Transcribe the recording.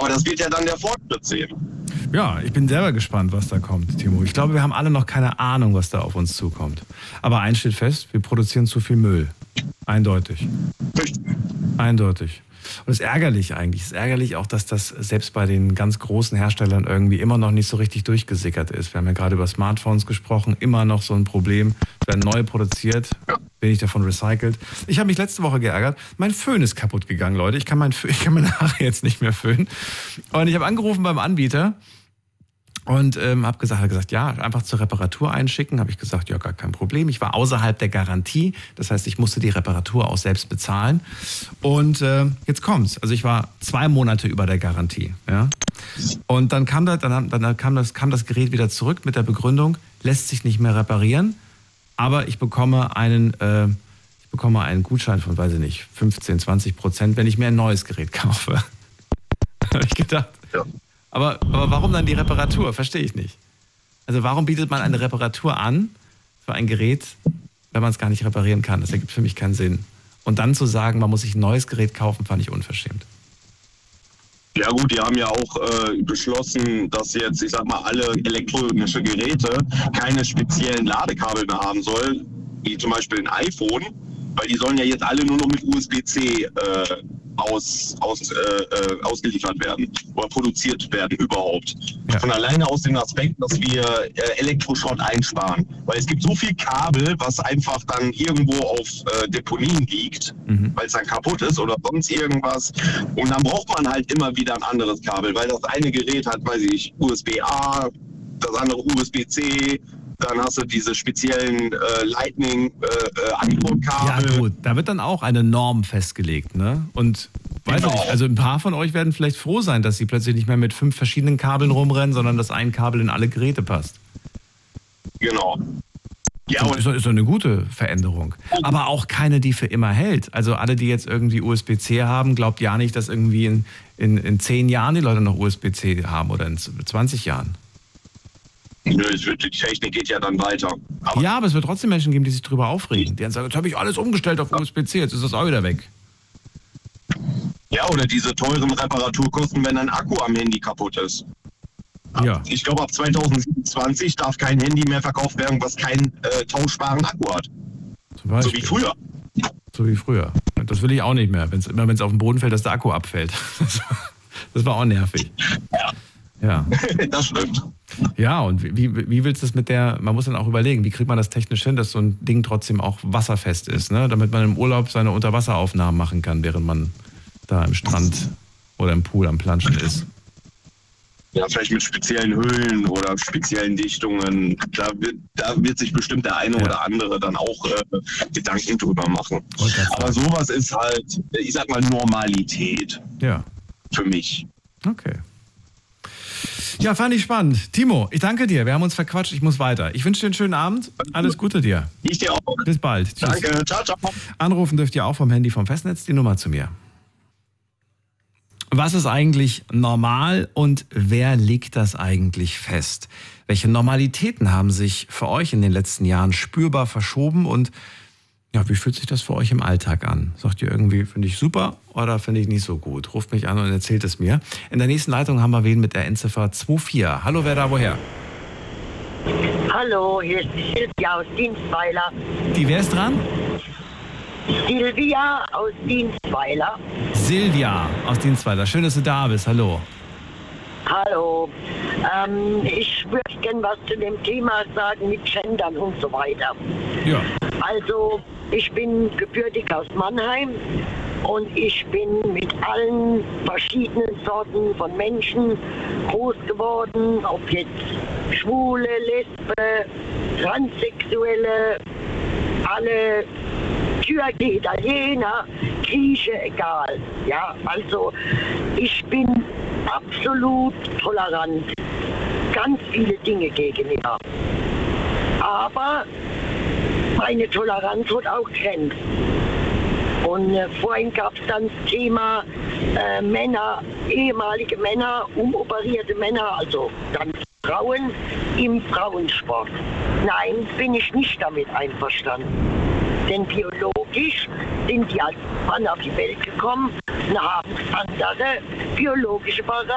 Aber das wird ja dann der Fortschritt sehen. Ja, ich bin selber gespannt, was da kommt, Timo. Ich glaube, wir haben alle noch keine Ahnung, was da auf uns zukommt. Aber eins steht fest, wir produzieren zu viel Müll. Eindeutig. Richtig. Eindeutig. Und es ist ärgerlich eigentlich. Es ist ärgerlich auch, dass das selbst bei den ganz großen Herstellern irgendwie immer noch nicht so richtig durchgesickert ist. Wir haben ja gerade über Smartphones gesprochen. Immer noch so ein Problem. Es werden neu produziert, wenig davon recycelt. Ich habe mich letzte Woche geärgert. Mein Föhn ist kaputt gegangen, Leute. Ich kann meine Haare jetzt nicht mehr föhnen. Und ich habe angerufen beim Anbieter. Und habe gesagt, ja, einfach zur Reparatur einschicken. Habe ich gesagt, ja, gar kein Problem. Ich war außerhalb der Garantie. Das heißt, ich musste die Reparatur auch selbst bezahlen. Und jetzt kommt's. Also ich war 2 Monate über der Garantie. Ja? Und dann kam das Gerät wieder zurück mit der Begründung, lässt sich nicht mehr reparieren. Aber ich bekomme einen Gutschein von, weiß ich nicht, 15-20%, wenn ich mir ein neues Gerät kaufe. Habe ich gedacht. Ja. Aber warum dann die Reparatur? Verstehe ich nicht. Also warum bietet man eine Reparatur an für ein Gerät, wenn man es gar nicht reparieren kann? Das ergibt für mich keinen Sinn. Und dann zu sagen, man muss sich ein neues Gerät kaufen, fand ich unverschämt. Ja gut, die haben ja auch beschlossen, dass jetzt, ich sag mal, alle elektronische Geräte keine speziellen Ladekabel mehr haben sollen, wie zum Beispiel ein iPhone, weil die sollen ja jetzt alle nur noch mit USB-C ausgeliefert werden oder produziert werden überhaupt. Ja. Von alleine aus dem Aspekt, dass wir Elektroschrott einsparen. Weil es gibt so viel Kabel, was einfach dann irgendwo auf Deponien liegt, weil es dann kaputt ist oder sonst irgendwas. Und dann braucht man halt immer wieder ein anderes Kabel, weil das eine Gerät hat, weiß ich, USB-A, das andere USB-C. Dann hast du diese speziellen Lightning-Antwortkabel. Ja gut, da wird dann auch eine Norm festgelegt, ne? Und weiß ich nicht, also ein paar von euch werden vielleicht froh sein, dass sie plötzlich nicht mehr mit 5 verschiedenen Kabeln rumrennen, sondern dass ein Kabel in alle Geräte passt. Genau. Ja, und ist eine gute Veränderung. Aber auch keine, die für immer hält. Also alle, die jetzt irgendwie USB-C haben, glaubt ja nicht, dass irgendwie in 10 Jahren die Leute noch USB-C haben oder in 20 Jahren. Nö, die Technik geht ja dann weiter. Aber es wird trotzdem Menschen geben, die sich darüber aufregen. Die dann sagen, jetzt habe ich alles umgestellt auf USB-C, jetzt ist das auch wieder weg. Ja, oder diese teuren Reparaturkosten, wenn ein Akku am Handy kaputt ist. Ja. Ich glaube, ab 2027 darf kein Handy mehr verkauft werden, was keinen tauschbaren Akku hat. So wie früher. So wie früher. Das will ich auch nicht mehr. Wenn es auf den Boden fällt, dass der Akku abfällt. Das war auch nervig. Ja. Das stimmt. Ja, und wie willst du das man muss dann auch überlegen, wie kriegt man das technisch hin, dass so ein Ding trotzdem auch wasserfest ist, ne? Damit man im Urlaub seine Unterwasseraufnahmen machen kann, während man da im Strand oder im Pool am Planschen ist. Ja, vielleicht mit speziellen Hüllen oder speziellen Dichtungen. Da wird sich bestimmt der eine oder andere dann auch Gedanken drüber machen. Aber sowas ist halt, ich sag mal, Normalität. Ja. Für mich. Okay. Ja, fand ich spannend. Timo, ich danke dir. Wir haben uns verquatscht. Ich muss weiter. Ich wünsche dir einen schönen Abend. Alles Gute dir. Ich dir auch. Bis bald. Tschüss. Danke. Ciao, ciao. Anrufen dürft ihr auch vom Handy vom Festnetz. Die Nummer zu mir. Was ist eigentlich normal und wer legt das eigentlich fest? Welche Normalitäten haben sich für euch in den letzten Jahren spürbar verschoben und ja, wie fühlt sich das für euch im Alltag an? Sagt ihr irgendwie, finde ich super oder finde ich nicht so gut? Ruft mich an und erzählt es mir. In der nächsten Leitung haben wir wen mit der Endziffer 24. Hallo, wer da woher? Hallo, hier ist die Silvia aus Dienstweiler. Wer ist dran? Silvia aus Dienstweiler. Silvia aus Dienstweiler. Schön, dass du da bist. Hallo. Hallo. Ich würde gerne was zu dem Thema sagen mit Gendern und so weiter. Ja. Also, ich bin gebürtig aus Mannheim und ich bin mit allen verschiedenen Sorten von Menschen groß geworden, ob jetzt Schwule, Lesbe, Transsexuelle, alle Türke, Italiener, Grieche, egal. Ja, also ich bin absolut tolerant. Ganz viele Dinge gegenüber. Aber meine Toleranz hat auch Grenzen. Und vorhin gab es dann das Thema Männer, ehemalige Männer, umoperierte Männer, also dann Frauen im Frauensport. Nein, bin ich nicht damit einverstanden. Denn biologisch sind die als Mann auf die Welt gekommen und haben andere biologische Parameter.